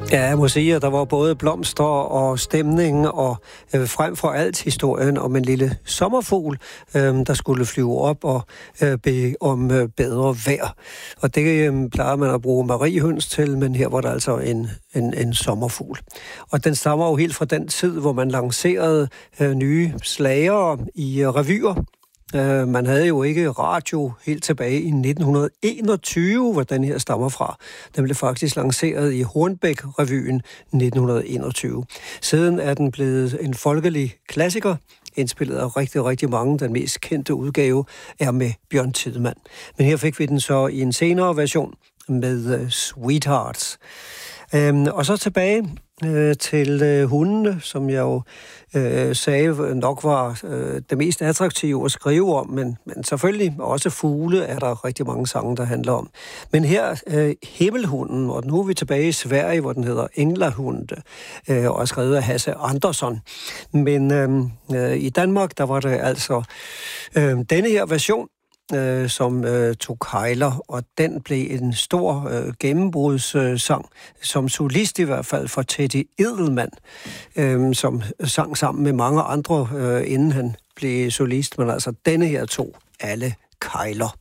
Ja, jeg må sige, at der var både blomster og stemning, og frem for alt historien om en lille sommerfugl, der skulle flyve op og bede om bedre vejr. Og det plejer man at bruge mariehøns til, men her var der altså en sommerfugl. Og den stammer jo helt fra den tid, hvor man lancerede nye slagere i revyer. Man havde jo ikke radio helt tilbage i 1921, hvor den her stammer fra. Den blev faktisk lanceret i Hornbæk-revyen 1921. Siden er den blevet en folkelig klassiker, indspillet af rigtig, rigtig mange. Den mest kendte udgave er med Bjørn Tidemand. Men her fik vi den så i en senere version med Sweethearts. Og så tilbage til hundene, som jeg jo sagde nok var det mest attraktive at skrive om, men selvfølgelig også fugle er der rigtig mange sange, der handler om. Men her Himmelhunden, og nu er vi tilbage i Sverige, hvor den hedder Änglahund, og er skrevet af Hasse Andersson. Men i Danmark, der var det altså denne her version, som tog Kejler, og den blev en stor gennembrudssang, som solist i hvert fald for Teddy Edelmann, som sang sammen med mange andre, inden han blev solist, men altså denne her tog alle Kejler.